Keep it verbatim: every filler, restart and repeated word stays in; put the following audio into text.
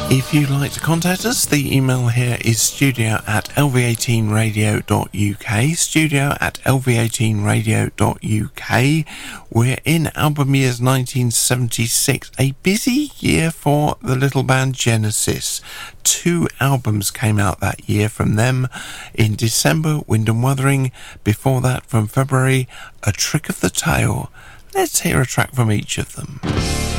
If you'd like to contact us, the email here is studio at l v eighteen radio dot u k, studio at l v eighteen radio dot u k. We're in album years nineteen seventy-six, a busy year for the little band Genesis. Two albums came out that year from them. In December, Wind and Wuthering. Before that, from February, A Trick of the Tail. Let's hear a track from each of them.